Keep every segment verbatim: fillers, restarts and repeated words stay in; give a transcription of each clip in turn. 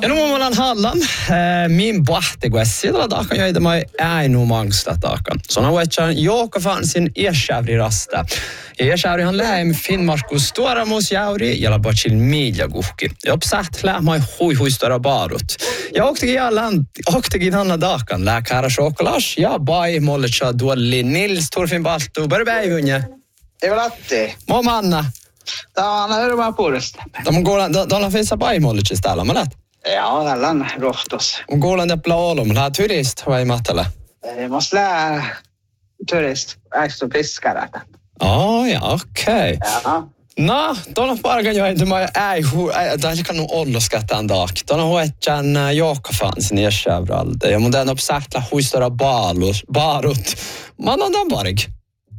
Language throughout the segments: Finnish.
Ja no me ollaan Hallan. Min pahti kuessi tällä taakan joita mä äinu mangsta taakan. Sona huetsaan joka fansin iäsjävri rasta. Ja iäsjävrihan lähem Finnmarkus tuoramus jävri ja lapatsil midjaguhki. Ja uppsatt lähmai hui hui stora barut. Ja åktekin jälleen, åktekin Hanna taakan. Lääkärä chokladas ja bai mollitsa duolli Nils Torfin Baltu. Börja päivunja. Ei välatti. Moi Manna. Tämä on aina hyvää puolesta. Tämä on kuulen, tuolla finns bai mollitsis täällä, mä läht. Ja, tällä on rohtos. On kuulen täppä olum, läht turist vai mahtala? Ei måste lära turist, äkstu piskara. Oh, ja, okei. Okay. Ja. No, tuolla parkan jo, että mä ei hu... Tämä ei kannut olluskattaan taak. Tuolla huetsään joukkafansin iäsjävralde. Ja mun tämän uppsähtla huistora barut. Mä annan tämän parik.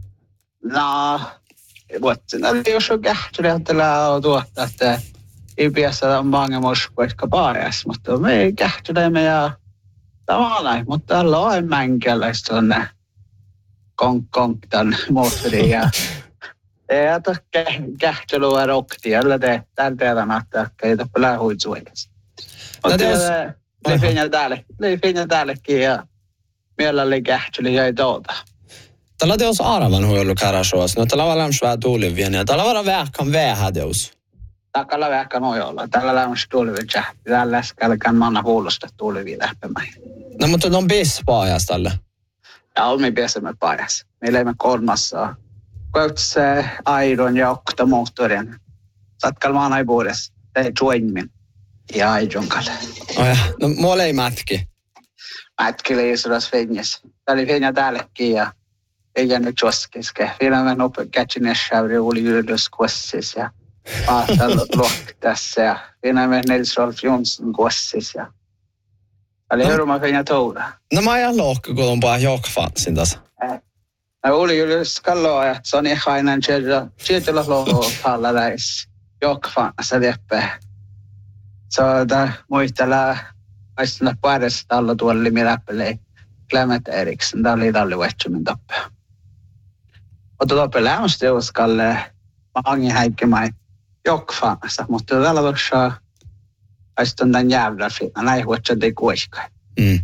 No, vuotsin. Tämä oli jos on kähtyri, että lähtee tuottaa, että ei piässä mange moskoiska paajassa. Mutta me ei kähtyri ja tämä on näin. Mutta täällä on aina mänkäläistä tuonne konk-konk tämän moottorin ja... Ja tohke kähtelyä rokti, jolla te täällä tehdään, että ei tohke lähuit suojassa. Mutta oli finja täällä, oli finja täälläkin ja mielelläni kähtely jäi tuolta. Tällä teos aravan huilu kärasuos, no tällä var lämps vähän tuulivien ja tällä var vähkan vähädeus. Takalla vähkan ojolla, tällä lämps tuulivien tjähti, täällä läskälkään manna huulusta tuulivien lähpemäin. No mutta on bis paajas tällä? Ja on me piesemme paajas. Meillä ei me kolmassa Koutse aidon ja okta moottorin. Satkal maana ei puhudes. Ei tuoimin. Ja aidon kalle. Oh ja, no mulla ei mätki. Mätki liisuras finjas. Tää oli finja täällekin ja ei jäänyt joskiske. Vielä mä nopein kätsin essäyri oli ylös kuossis ja paata luoktas ja vielä mä Nils Rolf Jonsson kuossis ja oli no. Hyrma finja touda. No mä ajan lohka, kun on vaan jokfansin tässä. Eh. Mä oli ylös kalloa ja se on ihan aina tietyllä lohua alla läis jokfanassa teppää. Se on tämä muistella aistuna parissa alla tuolla miläppelei Clement Eriksen. Tämä oli talli vetsumin tappaa. Mutta toppe lämmästä jouskalle mange häikkimään jokfanassa, mutta tällä tuossa aistun tämän jävla finna. Näin huotsa tei kuiskai. Mm.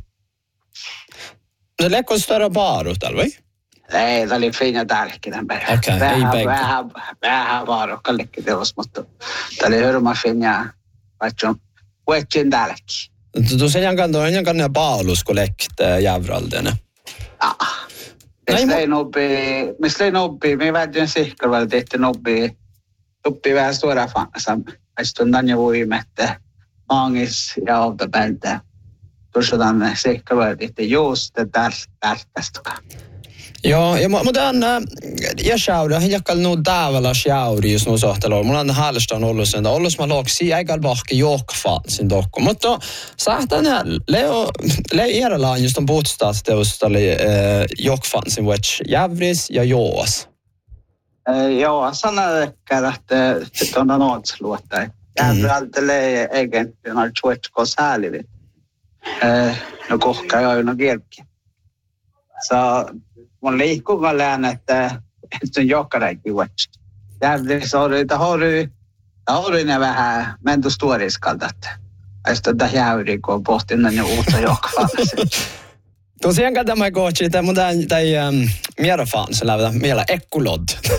Se lekko större barut, eller vai? Ei, tämä oli finja täälläkin tämän perään. Okei, okay, ei bänkkä. Vähän, vähän vaarokkallekin teos, mutta tämä oli hyrma finja, vaikka vetsin täälläkin. Du sen jankan, du jankan ne baalus, kun lekt jävraldene. Ja. Mistä ei nobbi, mistä ei nobbi, me vähdyin sihkalvalla tehty nobbi, nobbi vähän suoraan fansa. Aistun tänne voimette, maangis ja autopältä. Tuossa tänne sihkalvalla tehty just tältästäkaan. Joo, ja mutta on iäsjävri, hän jakkal nu dääväläs jävri just nu sohtelu. Mulla on häälestään ollut sen, ollus mä loksi eikä vahki jokfansin dokku. Mutta sähtän leo, leo iärällään just on puhutstat teosta oli jokfansin vets jävris ja joos. Joo, sanadekään, että sitten on nootsluottai. Jävrältä lei egentligen har tjuetsko säälivit. No kohka jo no kielki. Så mun liikkuva lään, että se on jokkareikin vuoksi. Jävlis on, että hori, hori ne vähän menty stuoriskalta, että sitten tätä jäyriä, kun on pohtinut ne uutta jokkafansa. Tosiaan tämä kootsi, että mun tai mierofansa lävitä miellä ekkulod.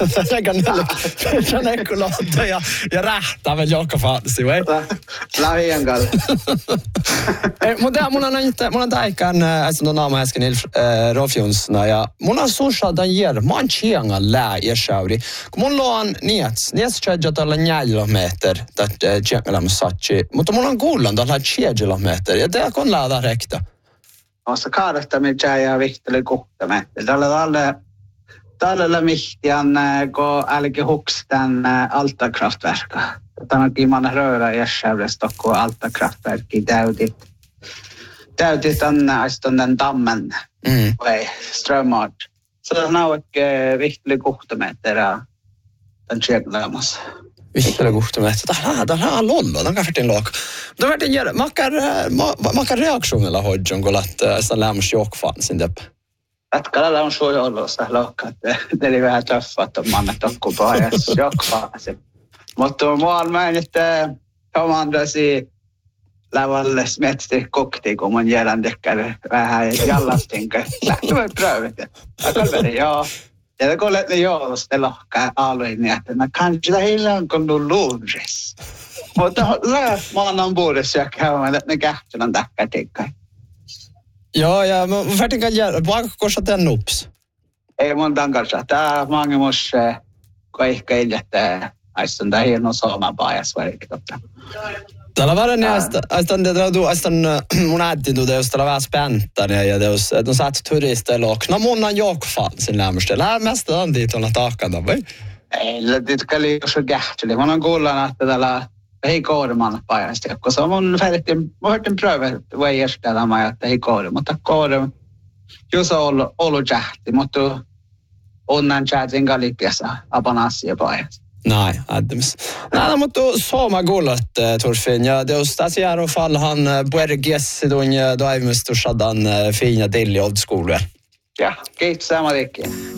Se on ekkulod ja, ja rähtää vielä jokkafansi, vai? Lähien kalle. Mutta mun on mun on taikkaan, että on naama äsken Rolf Jonsson, ja mun on suusalta jär, mä oon tjenga lää iäsjävri. Kun mun luon niets, niets tjädjä tällä njäljometer, että tjengalämme satsi, mutta mun on kuullaan tällä tjädjälometer, ja det kun läädä rekta. Ossa kaadasta mitä ja vihteli kuhtamme. Tällä tällä tällä mihtian kun älke huks tän altakraftverka. Tänäkin man röra iäsjävrestä kun altakraftverki täytit. Täytit tän aistun den dammen. Mm. Vai strömmart. Så det är också vihteli kuhtamme ja den tjeglämmas. Vihtele kuhtumme, että tämä on lollo, tämä on färtin lok. Tämä on jär, makar, makar reaktionilla hoidjon, kun lähtee sitä lämmäs jokfansin teppä. Jätkällä on suojollussa lokka, että eli vähän töffä, että mannet on paajassa jokfansin. Mutta mua on mä nyt komandasi lavalle smetsti kokti, kun mun jälän tekkär vähän jallastinko. Lähtivät prövit. Ja kolmeri, joo. Ja kun lähti joulusta lohkaa alueen, niin että mä kanssa heillä kun on luunris. Mutta mä annan vuodessa ja käymään, että ne kähtynän takkaa tekkai. Joo, ja mä färtin jälleen. Vaikka koska tämän nups? Ei mun tämän kanssa. Tää mangimus kaikka iljettä. Aistan tää hieno sooman pajas variktotta. Tällä var det nästa, aistan det då aistan mun äitin tuoda just tällä vähän späntan ja jos de satt turister lokna munan jokfan sin lämste. Lää mesta on dit on takana vai? Ei, det kan liian så gähteli. Mun on kuullaan että tällä ei koodman pajas. Kun se on mun färtin, mä hörtin pröve vai järjestää mä että ei koodi, mutta koodi jos on ollut ollut jähti, mutta onnan chatin galipiassa apanassia pajas. Nej, Adams. Nej, no, mutta sama gullat Torfin. Ja det är i alla fall han Berges då då är mest så dan fina del i old school. Ja, kiitos sama tekee.